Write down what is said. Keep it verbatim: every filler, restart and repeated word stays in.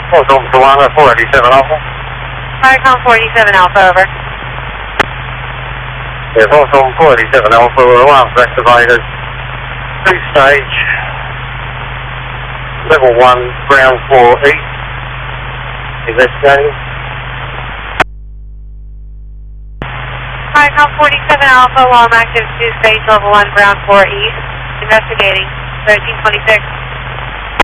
Welcome to one forty-seven Alpha. Viacom forty-seven Alpha, over. Yes, Welcome forty-seven Alpha, one activated. Three stage. Level one, ground floor east. Investigating. Viacom forty-seven Alpha, while I'm active, two stage level one, ground floor east. Investigating. thirteen twenty-six.